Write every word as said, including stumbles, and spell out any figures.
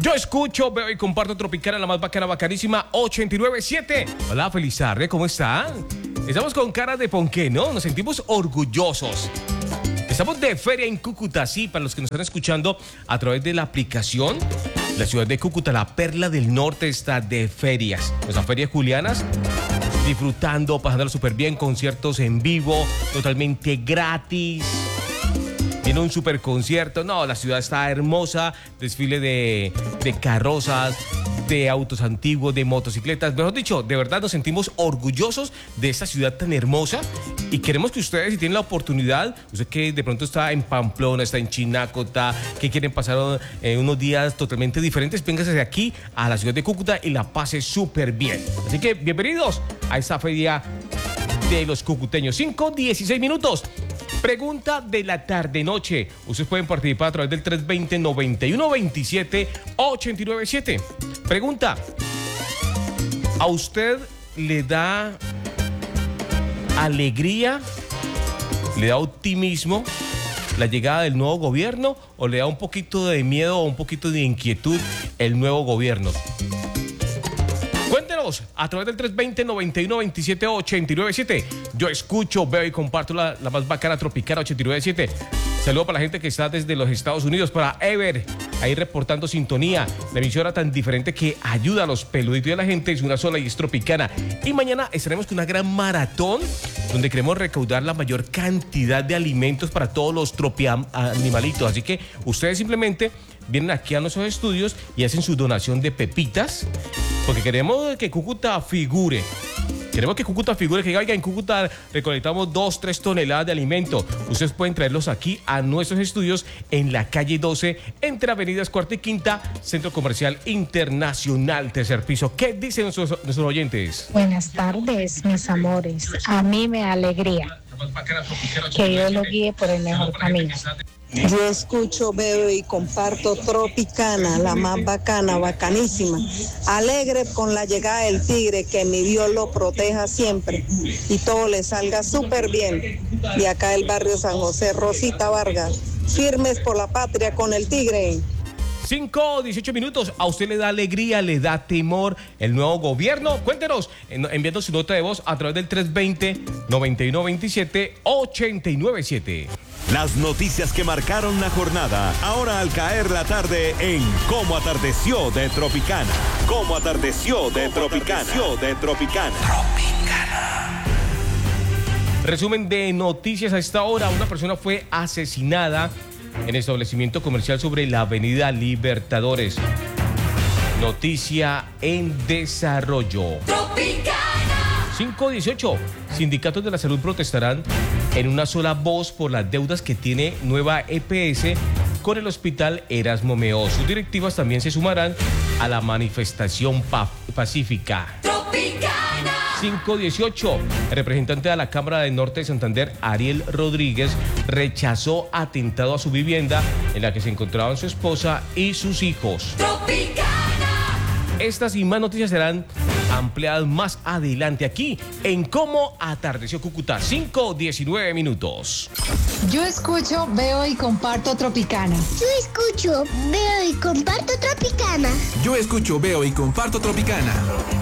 Yo escucho, veo y comparto Tropicana, la más bacana, bacanísima, ochenta y nueve punto siete. Hola, feliz tarde, ¿cómo están? Estamos con cara de ponqué, ¿no? Nos sentimos orgullosos. Estamos de feria en Cúcuta, sí, para los que nos están escuchando a través de la aplicación. La ciudad de Cúcuta, la perla del norte, está de ferias. Nuestras ferias julianas, disfrutando, pasándolo súper bien, conciertos en vivo, totalmente gratis. Tiene un super concierto. No, la ciudad está hermosa. Desfile de, de carrozas, de autos antiguos, de motocicletas. Mejor dicho, de verdad nos sentimos orgullosos de esta ciudad tan hermosa. Y queremos que ustedes, si tienen la oportunidad, usted que de pronto está en Pamplona, está en Chinacota, que quieren pasar eh, unos días totalmente diferentes, véngase de aquí a la ciudad de Cúcuta y la pase súper bien. Así que bienvenidos a esta feria de los cucuteños. cinco, dieciséis minutos. Pregunta de la tarde-noche. Ustedes pueden participar a través del tres dos cero, nueve uno dos siete, ocho nueve siete. Pregunta: ¿a usted le da alegría, le da optimismo la llegada del nuevo gobierno, o le da un poquito de miedo o un poquito de inquietud el nuevo gobierno? Cuéntenos a través del tres dos cero, nueve uno dos siete, ocho nueve siete. Yo escucho, veo y comparto la, la más bacana Tropicana ochenta y nueve punto siete. Saludo para la gente que está desde los Estados Unidos, para Ever, ahí reportando sintonía. La emisora tan diferente que ayuda a los peluditos de la gente, es una sola y es Tropicana. Y mañana estaremos con una gran maratón donde queremos recaudar la mayor cantidad de alimentos para todos los tropianimalitos. Así que ustedes simplemente vienen aquí a nuestros estudios y hacen su donación de pepitas, porque queremos que Cúcuta figure. Queremos que Cúcuta figure, que oiga, en Cúcuta recolectamos dos, tres toneladas de alimento. Ustedes pueden traerlos aquí a nuestros estudios en la calle doce, entre avenidas Cuarta y Quinta, Centro Comercial Internacional, tercer piso. ¿Qué dicen nuestros, nuestros oyentes? Buenas tardes, mis amores. A mí me alegría que Dios lo guíe por el mejor camino. Yo escucho, veo y comparto Tropicana, la más bacana, bacanísima. Alegre con la llegada del tigre, que mi Dios lo proteja siempre y todo le salga súper bien. De acá del barrio San José, Rosita Vargas, firmes por la patria con el tigre. cinco, dieciocho minutos. ¿A usted le da alegría, le da temor el nuevo gobierno? Cuéntenos, enviando su nota de voz a través del tres dos cero, nueve uno dos siete, ocho nueve siete. Las noticias que marcaron la jornada, ahora al caer la tarde en Cómo Atardeció de Tropicana. Cómo Atardeció de Tropicana. de Tropicana. Tropicana. Resumen de noticias a esta hora. Una persona fue asesinada en el establecimiento comercial sobre la avenida Libertadores. Noticia en desarrollo. Tropicana. cinco dieciocho. Sindicatos de la salud protestarán en una sola voz por las deudas que tiene Nueva E P S con el hospital Erasmo Meo. Sus directivas también se sumarán a la manifestación pa pacífica. Tropicana. cinco dieciocho. El representante de la Cámara del Norte de Santander, Ariel Rodríguez, rechazó atentado a su vivienda en la que se encontraban su esposa y sus hijos. Tropicana. Estas y más noticias serán ampliadas más adelante aquí en Cómo Atardeció Cúcuta. cinco, diecinueve minutos. Yo escucho, veo y comparto Tropicana. Yo escucho, veo y comparto Tropicana. Yo escucho, veo y comparto Tropicana.